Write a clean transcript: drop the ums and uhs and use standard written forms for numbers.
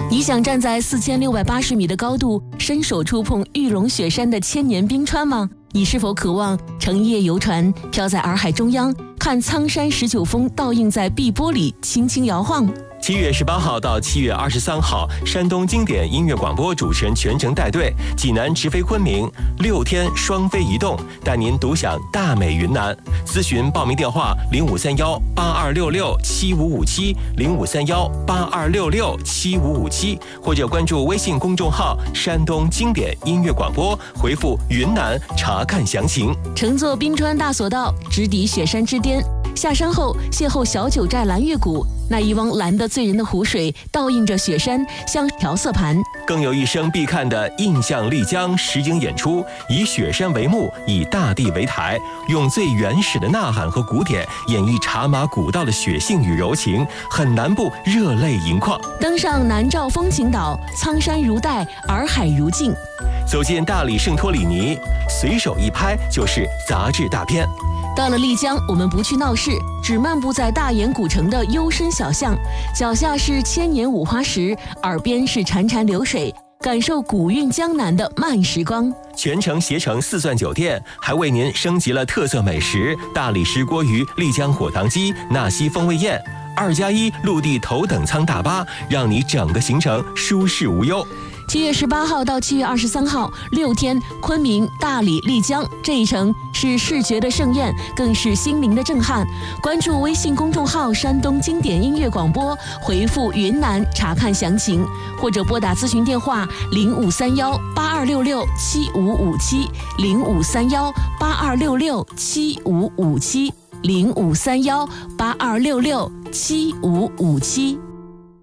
你想站在4680米的高度，伸手触碰玉龙雪山的千年冰川吗？你是否渴望乘夜游船飘在洱海中央，看苍山19峰倒映在碧波里轻轻摇晃 ？7月18号到7月23号，山东经典音乐广播主持人全程带队，济南直飞昆明，6天双飞移动，带您独享大美云南。咨询报名电话053182667557，053182667557，或者关注微信公众号山东经典音乐广播，回复云南查看详情。 乘坐冰川大索道，直抵雪山之巅，下山后邂逅小九寨蓝月谷，那一汪蓝得醉人的湖水倒映着雪山，像调色盘。 更有一生必看的印象丽江实景演出，以雪山为幕，以大地为台，用最原始的呐喊和鼓点演绎茶马古道的血性与柔情，很难不热泪盈眶。 登上南诏风情岛，苍山如黛，洱海如镜。 走进大理圣托里尼，随手一拍就是杂志大片。 到了丽江，我们不去闹市，只漫步在大研古城的幽深小巷，脚下是千年五花石，耳边是潺潺流水，感受古韵江南的慢时光。 全程携程4钻酒店还为您升级了特色美食大理石锅鱼、丽江火塘鸡、纳西风味宴，2+1陆地头等舱大巴，让你整个行程舒适无忧。 7月18号到7月23号，6天，昆明、大理、丽江，这一程是视觉的盛宴，更是心灵的震撼。关注微信公众号山东经典音乐广播，回复云南查看详情，或者拨打咨询电话053182667557，053182667557，053182667557。